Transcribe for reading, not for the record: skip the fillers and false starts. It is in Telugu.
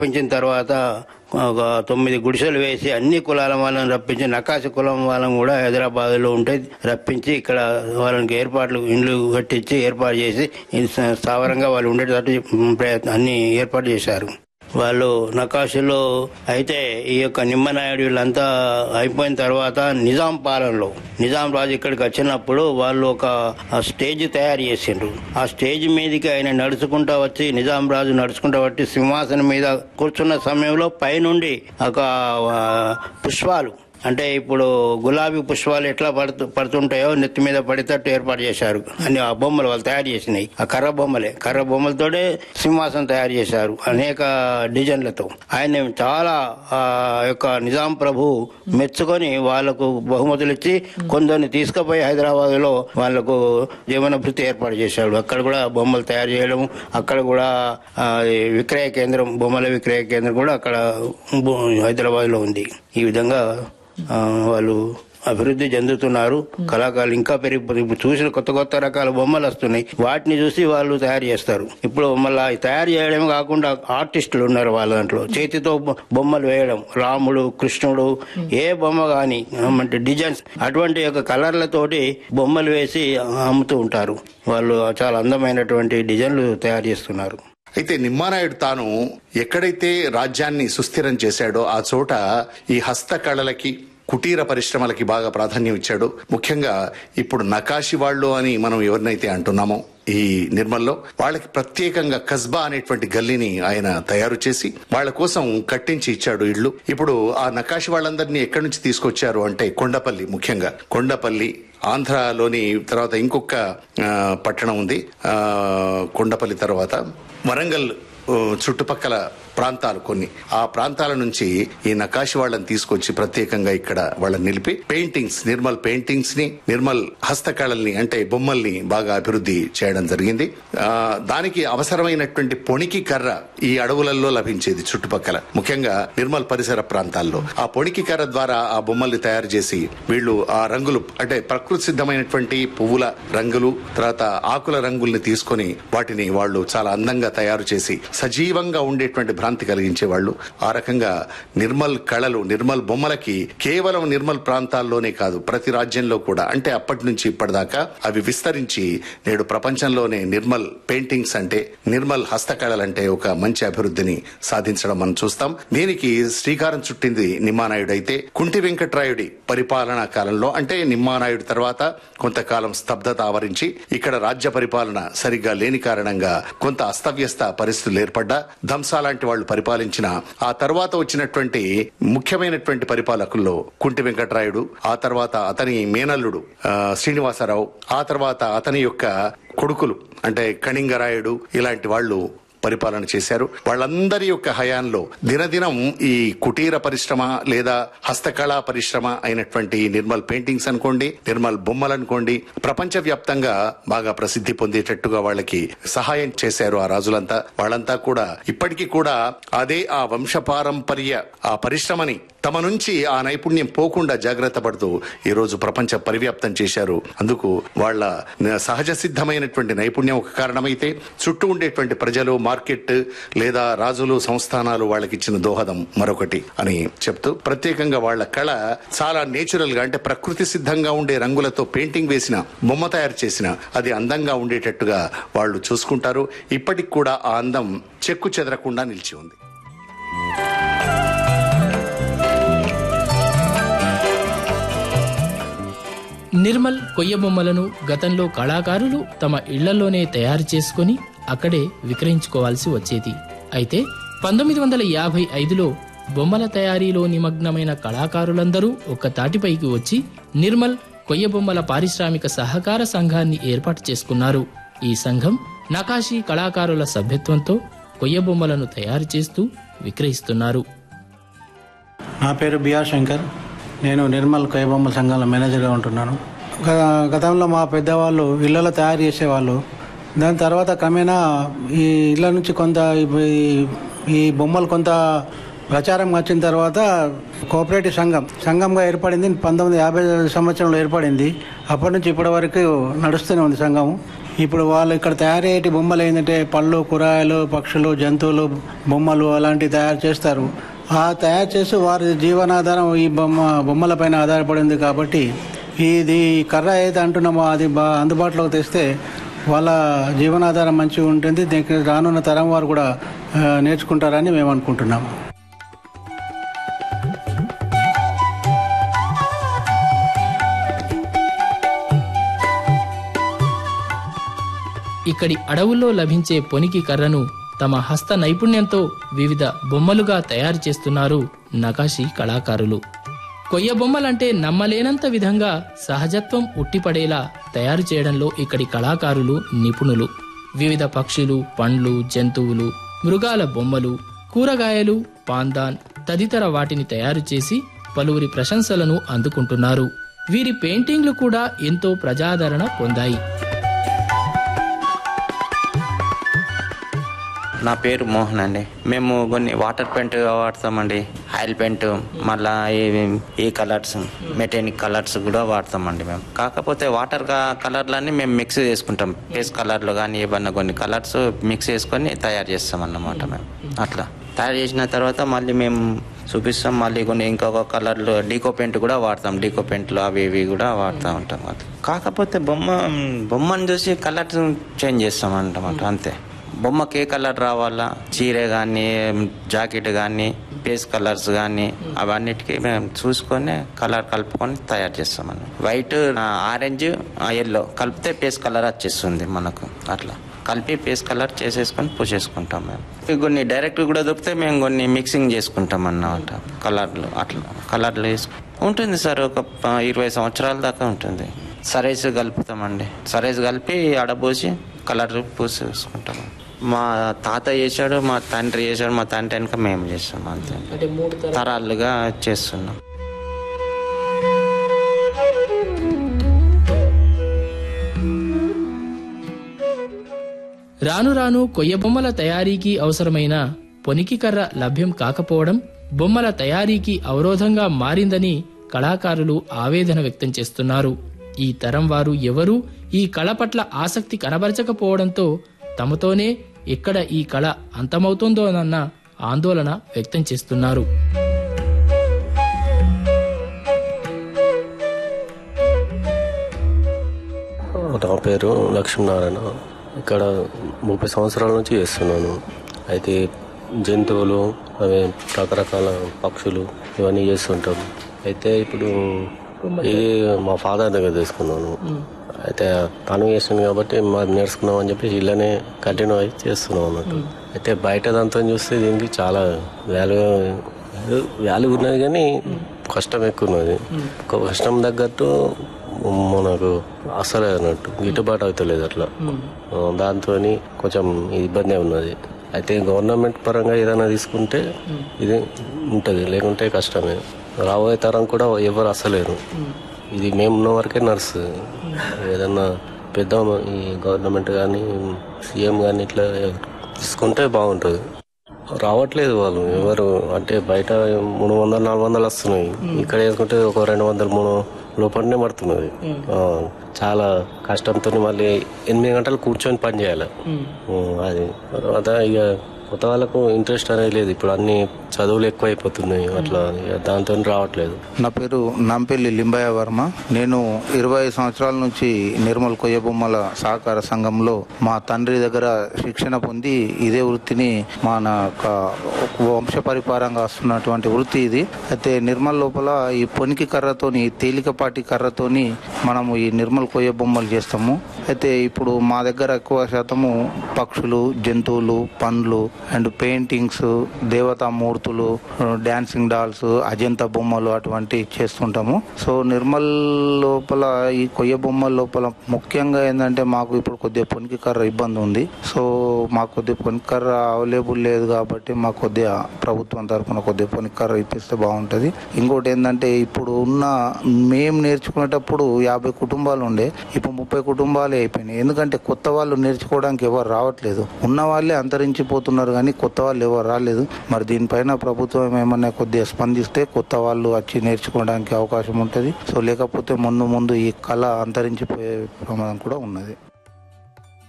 పెంచిన తర్వాత ఒక 9 గుడిసెలు వేసి అన్ని కులాల వాళ్ళని రప్పించి నకాశి కులం వాళ్ళని కూడా హైదరాబాద్లో ఉంటే రప్పించి ఇక్కడ వాళ్ళకి ఇండ్లు కట్టించి ఏర్పాటు చేసి స్థావరంగా వాళ్ళు ఉండేటట్టు అన్ని ఏర్పాటు చేశారు. వాళ్ళు నకాశీలో అయితే ఈ యొక్క నిమ్మనాయుడు వీళ్ళంతా అయిపోయిన తర్వాత నిజాం పాలనలో నిజాం రాజు ఇక్కడికి వచ్చినప్పుడు వాళ్ళు ఒక స్టేజ్ తయారు చేసిండ్రు. ఆ స్టేజ్ మీదకి ఆయన నడుచుకుంటా వచ్చి నిజాం రాజు నడుచుకుంటా వచ్చి సింహాసనం మీద కూర్చున్న సమయంలో పైనుండి ఒక పుష్పాలు అంటే ఇప్పుడు గులాబీ పుష్పాలు ఎట్లా పడుతుంటాయో నెత్తి మీద పడేటట్టు ఏర్పాటు చేశారు. అని ఆ బొమ్మలు వాళ్ళు తయారు చేసినాయి. ఆ కర్ర బొమ్మలతోనే సింహాసనం తయారు చేశారు అనేక డిజైన్లతో. ఆయన చాలా యొక్క నిజాం ప్రభు మెచ్చుకొని వాళ్లకు బహుమతులు ఇచ్చి కొందరిని తీసుకుపోయి హైదరాబాద్ లో వాళ్లకు జీవన భృతి ఏర్పాటు చేశాడు. అక్కడ కూడా బొమ్మలు తయారు చేయడం, అక్కడ కూడా విక్రయ కేంద్రం, బొమ్మల విక్రయ కేంద్రం కూడా అక్కడ హైదరాబాద్ లో ఉంది. ఈ విధంగా వాళ్ళు అభివృద్ధి చెందుతున్నారు. కళాకారులు ఇంకా పెరిగి చూసిన కొత్త రకాల బొమ్మలు వస్తున్నాయి. వాటిని చూసి వాళ్ళు తయారు చేస్తారు. ఇప్పుడు మళ్ళీ తయారు చేయడమే కాకుండా ఆర్టిస్టులు ఉన్నారు వాళ్ళ దాంట్లో. చేతితో బొమ్మలు వేయడం, రాముడు, కృష్ణుడు, ఏ బొమ్మ కానీ అంటే డిజైన్స్ అటువంటి యొక్క కలర్లతోటి బొమ్మలు వేసి అమ్ముతూ ఉంటారు. వాళ్ళు చాలా అందమైనటువంటి డిజైన్లు తయారు చేస్తున్నారు. అయితే నిమ్మానాయుడు తాను ఎక్కడైతే రాజ్యాన్ని సుస్థిరం చేశాడో ఆ చోట ఈ హస్తకళలకి, కుటీర పరిశ్రమలకి బాగా ప్రాధాన్యం ఇచ్చాడు. ముఖ్యంగా ఇప్పుడు నకాశి వాళ్ళు అని మనం ఎవరినైతే అంటున్నామో ఈ నిర్మల్లో వాళ్ళకి ప్రత్యేకంగా కస్బా అనేటువంటి గల్లీని ఆయన తయారు చేసి వాళ్ళ కోసం కట్టించి ఇచ్చాడు ఇళ్లు. ఇప్పుడు ఆ నకాశి వాళ్ళందరినీ ఎక్కడి నుంచి తీసుకొచ్చారు అంటే కొండపల్లి, ముఖ్యంగా కొండపల్లి, ఆంధ్రాలోని తర్వాత ఇంకొక పట్టణం ఉంది కొండపల్లి తర్వాత వరంగల్ చుట్టుపక్కల ప్రాంతాలు కొన్ని, ఆ ప్రాంతాల నుంచి ఈ నకాశి వాళ్ళని తీసుకొచ్చి ప్రత్యేకంగా ఇక్కడ వాళ్ళని నిలిపి పెయింటింగ్స్, నిర్మల్ పెయింటింగ్స్ ని, నిర్మల్ హస్తకళల్ని అంటే బొమ్మల్ని బాగా అభివృద్ధి చేయడం జరిగింది. దానికి అవసరమైనటువంటి పొణికి కర్ర ఈ అడవులలో లభించేది చుట్టుపక్కల, ముఖ్యంగా నిర్మల్ పరిసర ప్రాంతాల్లో. ఆ పొణికి కర్ర ద్వారా ఆ బొమ్మల్ని తయారు చేసి వీళ్ళు ఆ రంగులు అంటే ప్రకృతి సిద్ధమైనటువంటి పువ్వుల రంగులు, తర్వాత ఆకుల రంగుల్ని తీసుకొని వాటిని వాళ్ళు చాలా అందంగా తయారు చేసి సజీవంగా ఉండేటువంటి భ్రాంతి కలిగించే వాళ్ళు. ఆ రకంగా నిర్మల్ కళలు, నిర్మల్ బొమ్మలకి కేవలం నిర్మల్ ప్రాంతాల్లోనే కాదు ప్రతి రాజ్యంలో కూడా, అంటే అప్పటి నుంచి ఇప్పటిదాకా అవి విస్తరించి నేడు ప్రపంచంలోనే నిర్మల్ పెయింటింగ్స్ అంటే, నిర్మల్ హస్తకళలంటే ఒక మంచి అభివృద్ధిని సాధించడం మనం చూస్తాం. దీనికి శ్రీకారం చుట్టింది నిమ్మానాయుడు. అయితే కుంటి వెంకట్రాయుడి పరిపాలనా కాలంలో, అంటే నిమ్మానాయుడు తర్వాత కొంతకాలం స్తబ్దత ఆవరించి ఇక్కడ రాజ్య పరిపాలన సరిగ్గా లేని కారణంగా కొంత అస్తవ్యస్త పరిస్థితులు ఏర్పడ్డా, దంసా లాంటి వాళ్ళు పరిపాలించిన ఆ తర్వాత వచ్చినటువంటి ముఖ్యమైనటువంటి పరిపాలకుల్లో కుంటి వెంకట్రాయుడు, ఆ తర్వాత అతని మేనల్లుడు శ్రీనివాసరావు, ఆ తర్వాత అతని యొక్క కొడుకులు అంటే కణింగరాయుడు, ఇలాంటి వాళ్ళు పరిపాలన చేశారు. వాళ్ళందరి యొక్క హయాంలో దినదినం ఈ కుటీర పరిశ్రమ లేదా హస్తకళా పరిశ్రమ అయినటువంటి నిర్మల్ పెయింటింగ్స్ అనుకోండి, నిర్మల్ బొమ్మలు అనుకోండి, ప్రపంచ వ్యాప్తంగా బాగా ప్రసిద్ధి పొందేటట్టుగా వాళ్ళకి సహాయం చేశారు ఆ రాజులంతా. వాళ్ళంతా కూడా ఇప్పటికీ కూడా అదే ఆ వంశపారంపర్య ఆ పరిశ్రమని తమ నుంచి ఆ నైపుణ్యం పోకుండా జాగ్రత్త పడుతూ ఈ రోజు ప్రపంచ పరివ్యాప్తం చేశారు. అందుకు వాళ్ళ సహజ సిద్ధమైనటువంటి నైపుణ్యం ఒక కారణమైతే, చుట్టూ ఉండేటువంటి ప్రజలు, మార్కెట్ లేదా రాజులు, సంస్థానాలు వాళ్ళకి ఇచ్చిన దోహదం మరొకటి అని చెప్తూ, ప్రత్యేకంగా వాళ్ళ కళ చాలా నేచురల్ గా అంటే ప్రకృతి సిద్ధంగా ఉండే రంగులతో పెయింటింగ్ వేసిన, బొమ్మ తయారు చేసిన అది అందంగా ఉండేటట్టుగా వాళ్ళు చూసుకుంటారు. ఇప్పటికి కూడా ఆ అందం చెక్కు చెదరకుండా నిలిచి ఉంది. నిర్మల్ కొయ్య బొమ్మలను గతంలో కళాకారులు తమ ఇళ్లలోనే తయారు చేసుకుని అక్కడే విక్రయించుకోవాల్సి వచ్చేది. అయితే 1955లో బొమ్మల తయారీలో నిమగ్నమైన కళాకారులందరూ ఒక్క తాటిపైకి వచ్చి నిర్మల్ కొయ్య బొమ్మల పారిశ్రామిక సహకార సంఘాన్ని ఏర్పాటు చేసుకున్నారు. ఈ సంఘం నకాశీ కళాకారుల సభ్యత్వంతో కొయ్య బొమ్మలను తయారు చేస్తూ విక్రయిస్తున్నారు. నా పేరు బిఆర్ శంకర్. నేను నిర్మల్ కొయ్య బొమ్మల సంఘంలో మేనేజర్గా ఉంటున్నాను. గతంలో మా పెద్దవాళ్ళు ఇళ్లలో తయారు చేసేవాళ్ళు. దాని తర్వాత క్రమేణా ఈ ఇళ్ల నుంచి కొంత ఈ బొమ్మలు కొంత ప్రచారం వచ్చిన తర్వాత కోఆపరేటివ్ సంఘంగా ఏర్పడింది. 1950 సంవత్సరంలో ఏర్పడింది. అప్పటి నుంచి ఇప్పటి వరకు నడుస్తూనే ఉంది సంఘము. ఇప్పుడు వాళ్ళు ఇక్కడ తయారయ్యే బొమ్మలు ఏంటంటే పళ్ళు, కూరగాయలు, పక్షులు, జంతువులు బొమ్మలు అలాంటివి తయారు చేస్తారు. ఆ తయారు చేసి వారి జీవనాధారం ఈ బొమ్మల పైన ఆధారపడింది. కాబట్టి ఇది కర్ర ఏదైతే అంటున్నామో అది అందుబాటులోకి తెస్తే వాళ్ళ జీవనాధారం మంచిగా ఉంటుంది. దీనికి రానున్న తరం వారు కూడా నేర్చుకుంటారని మేము అనుకుంటున్నాము. ఇక్కడి అడవుల్లో లభించే పొనికి కర్రను తమ హస్త నైపుణ్యంతో వివిధ బొమ్మలుగా తయారు చేస్తున్నారు నకాషీ కళాకారులు. కొయ్య బొమ్మలంటే నమ్మలేనంత విధంగా సహజత్వం ఉట్టిపడేలా తయారు చేయడంలో ఇక్కడి కళాకారులు నిపుణులు. వివిధ పక్షులు, పండ్లు, జంతువులు, మృగాల బొమ్మలు, కూరగాయలు, పాందాన్ తదితర వాటిని తయారు చేసి పలువురి ప్రశంసలను అందుకుంటున్నారు. వీరి పెయింటింగ్లు కూడా ఎంతో ప్రజాదరణ పొందాయి. నా పేరు మోహన్ అండి. మేము కొన్ని వాటర్ పెయింట్ వాడతామండి, ఆయిల్ పెయింట్, మళ్ళా ఈ కలర్స్, మెటానిక్ కలర్స్ కూడా వాడతామండి మేము. కాకపోతే వాటర్ కలర్లన్నీ మేము మిక్స్ చేసుకుంటాం. ఫేస్ కలర్లు కానీ ఏమన్నా కొన్ని కలర్స్ మిక్స్ చేసుకొని తయారు చేస్తాం అన్నమాట మేము. అట్లా తయారు చేసిన తర్వాత మళ్ళీ మేము చూపిస్తాం. మళ్ళీ కొన్ని ఇంకొక కలర్లు డీకో పెయింట్ కూడా వాడతాం. డీకో పెయింట్లు అవి ఇవి కూడా వాడుతూ ఉంటాం. కాకపోతే బొమ్మను చూసి కలర్ చేంజ్ చేస్తాం అన్నమాట, అంతే. బొమ్మకి ఏ కలర్ రావాలా, చీర కానీ, జాకెట్ కానీ, ఫేస్ కలర్స్ కానీ అవన్నిటికీ మేము చూసుకొని కలర్ కలుపుకొని తయారు చేస్తామని. వైట్, ఆరెంజ్, ఎల్లో కలిపితే ఫేస్ కలర్ వచ్చేస్తుంది మనకు. అట్లా కలిపి ఫేస్ కలర్ చేసేసుకొని పూసేసుకుంటాం మేము. కొన్ని డైరెక్ట్ కూడా దొరికితే మేము కొన్ని మిక్సింగ్ చేసుకుంటాం అన్నమాట. కలర్లు అట్లా కలర్లు ఉంటుంది సార్. ఒక 20 సంవత్సరాల దాకా ఉంటుంది. సరైజ్ కలుపుతామండి. సరైజ్ కలిపి ఆడబోసి కలర్ పూసేసుకుంటాము. మా తాత చేశాడు, మా తండ్రి చేశాడు, మా తండ్రి వెనక మేము చేస్తాం. అంతే, తరాలుగా చేస్తున్నాం. రాను రాను కొయ్య బొమ్మల తయారీకి అవసరమైన పొనికి కర్ర లభ్యం కాకపోవడం బొమ్మల తయారీకి అవరోధంగా మారిందని కళాకారులు ఆవేదన వ్యక్తం చేస్తున్నారు. ఈ తరం వారు ఎవరూ ఈ కళ పట్ల ఆసక్తి కనబరచకపోవడంతో తమతోనే ఎక్కడ ఈ కళ అంతమవుతుందోనన్న ఆందోళన వ్యక్తం చేస్తున్నారు. నా పేరు లక్ష్మీనారాయణ. ఇక్కడ 30 సంవత్సరాల నుంచి చేస్తున్నాను. అయితే జంతువులు, అవి రకరకాల పక్షులు ఇవన్నీ చేస్తుంటాం. అయితే ఇప్పుడు ఇది మా ఫాదర్ దగ్గర తీసుకున్నాను. అయితే తను చేస్తుంది కాబట్టి మాది నేర్చుకున్నాం అని చెప్పి ఇలానే కంటిన్యూ అయి చేస్తున్నాం అన్నట్టు. అయితే బయట దాంతో చూస్తే దీనికి చాలా వాల్యూ ఉన్నది, కానీ కష్టం ఎక్కువ ఉన్నది. కష్టం తగ్గట్టు మనకు అసలే అన్నట్టు గిట్టుబాటు అవుతలేదు. అట్లా దాంతో కొంచెం ఇబ్బంది ఉన్నది. అయితే గవర్నమెంట్ పరంగా ఏదైనా తీసుకుంటే ఇది ఉంటుంది, లేకుంటే కష్టమే. రాబోయే తరం కూడా ఎవరు అసలేరు. ఇది మేము ఉన్న వరకే నడుస్తుంది. ఏదన్నా పెద్ద ఈ గవర్నమెంట్ కానీ, సీఎం కానీ ఇట్లా తీసుకుంటే బాగుంటుంది. రావట్లేదు వాళ్ళు ఎవరు. అంటే బయట 300-400 వస్తున్నాయి. ఇక్కడ వేసుకుంటే ఒక 200-300 లోపలనే పడుతున్నది. చాలా కష్టంతో మళ్ళీ 8 గంటలు కూర్చొని పని చేయాలి. అది తర్వాత ఇక కొత్త వాళ్ళకు ఇంట్రెస్ట్ అనేది లేదు. ఇప్పుడు అన్ని చదువులు ఎక్కువైపోతున్నాయి, అట్లా దాంతో రావట్లేదు. నా పేరు నాంపల్లి లింబయ్య వర్మ. నేను 20 సంవత్సరాల నుంచి నిర్మల్ కొయ్య బొమ్మల సహకార సంఘంలో మా తండ్రి దగ్గర శిక్షణ పొంది ఇదే వృత్తిని మన వంశపరిపారంగా వస్తున్నటువంటి వృత్తి ఇది. అయితే నిర్మల్ లోపల ఈ పొనికి కర్రతోని, తేలికపాటి కర్రతోని మనము ఈ నిర్మల్ కొయ్య బొమ్మలు చేస్తాము. అయితే ఇప్పుడు మా దగ్గర ఎక్కువ శాతము పక్షులు, జంతువులు, పండ్లు అండ్ పెయింటింగ్స్, దేవతా మూర్తులు, డాన్సింగ్ డాల్స్, అజంతా బొమ్మలు అటువంటి చేస్తుంటాము. సో నిర్మల్ లోపల ఈ కొయ్య బొమ్మల లోపల ముఖ్యంగా ఏంటంటే మాకు ఇప్పుడు కొద్దిగా పొనికి కర్ర ఇబ్బంది ఉంది. సో మాకు కొద్దిగా పొనికి కర్ర అవైలబుల్ లేదు కాబట్టి మాకు కొద్దిగా ప్రభుత్వం తరఫున కొద్దిగా పొనికి కర్ర ఇప్పిస్తే బాగుంటుంది. ఇంకోటి ఏంటంటే ఇప్పుడు ఉన్న మేము నేర్చుకునేటప్పుడు 50 కుటుంబాలు ఉండే, ఇప్పుడు 30 కుటుంబాలే అయిపోయినాయి. ఎందుకంటే కొత్త వాళ్ళు నేర్చుకోవడానికి ఎవరు రావట్లేదు. ఉన్న వాళ్ళే అంతరించిపోతున్నారు కానీ కొత్త వాళ్ళు ఎవరు రాలేదు. మరి దీనిపైన ప్రభుత్వం ఏమన్నా కొద్దిగా స్పందిస్తే కొత్త వాళ్ళు వచ్చి నేర్చుకోవడానికి అవకాశం ఉంటుంది. సో లేకపోతే ముందు ఈ కళ అంతరించిపోయే ప్రమాదం కూడా ఉన్నది.